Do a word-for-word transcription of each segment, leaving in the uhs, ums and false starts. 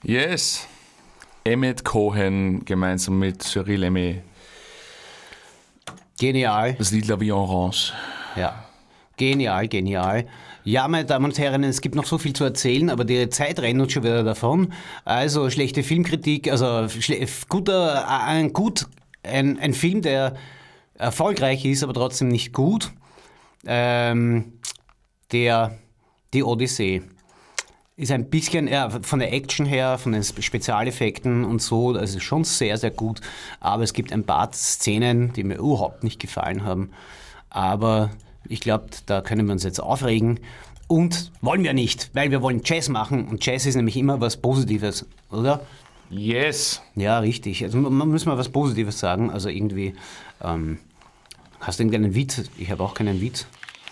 Yes. Emmett Cohen gemeinsam mit Cyril Aimé. Genial. Das Lied La Vie en Rose. Ja, genial, genial. Ja, meine Damen und Herren, es gibt noch so viel zu erzählen, aber die Zeit rennt uns schon wieder davon. Also schlechte Filmkritik, also schle- guter, ein, gut, ein, ein Film, der erfolgreich ist, aber trotzdem nicht gut. Ähm, der, die Odyssee. Ist ein bisschen, ja, von der Action her, von den Spezialeffekten und so, also schon sehr, sehr gut. Aber es gibt ein paar Szenen, die mir überhaupt nicht gefallen haben. Aber ich glaube, da können wir uns jetzt aufregen. Und wollen wir nicht, weil wir wollen Jazz machen. Und Jazz ist nämlich immer was Positives, oder? Yes. Ja, richtig. Also man muss mal was Positives sagen. Also irgendwie, ähm, hast du irgendeinen Witz? Ich habe auch keinen Witz.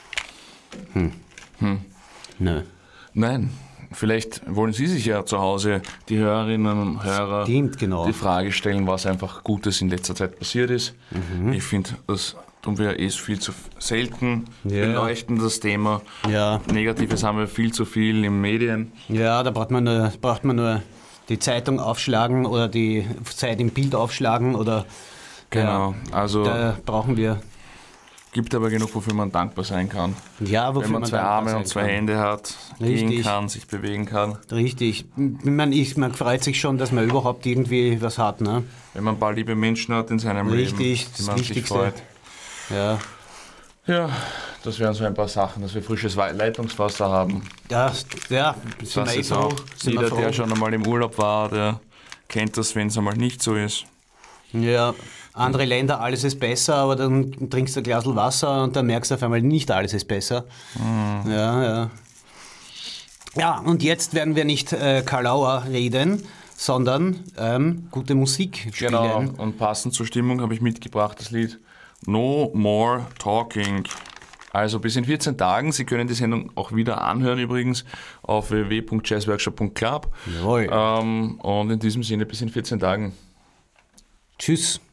Hm. Hm. Nö. Nein. Vielleicht wollen Sie sich ja zu Hause, die Hörerinnen und Hörer, Stimmt, genau. die Frage stellen, was einfach Gutes in letzter Zeit passiert ist. Mhm. Ich finde, das tun wir eh viel zu selten Ja. beleuchten, das Thema. Ja. Negatives haben wir viel zu viel in Medien. Ja, da braucht man nur, braucht man nur die Zeitung aufschlagen oder die Zeit im Bild aufschlagen oder Genau, also da brauchen wir. gibt aber genug, wofür man dankbar sein kann. Ja, wofür Wenn man zwei dankbar Arme sein und zwei kann. Hände hat, gehen Richtig. kann, sich bewegen kann. Richtig. Man, ich, man freut sich schon, dass man überhaupt irgendwie was hat, ne? Wenn man ein paar liebe Menschen hat in seinem Richtig, Leben, die das man sich Wichtigste. freut. Ja. Ja, das wären so ein paar Sachen, dass wir frisches Wei- Leitungswasser haben. Ja, ja, sind Das wir eh ist froh. auch Sind wir jeder, froh. der schon einmal im Urlaub war, der kennt das, wenn es einmal nicht so ist. Ja, andere Länder, alles ist besser, aber dann trinkst du ein Glas Wasser und dann merkst du auf einmal, nicht alles ist besser. Mhm. Ja, ja. Ja, und jetzt werden wir nicht äh, Karlauer reden, sondern ähm, gute Musik spielen. Genau, und passend zur Stimmung habe ich mitgebracht das Lied No More Talking. Also bis in vierzehn Tagen. Sie können die Sendung auch wieder anhören übrigens auf w w w punkt jazzworkshop punkt club. Jawohl. Ähm, und in diesem Sinne bis in vierzehn Tagen. Tschüss.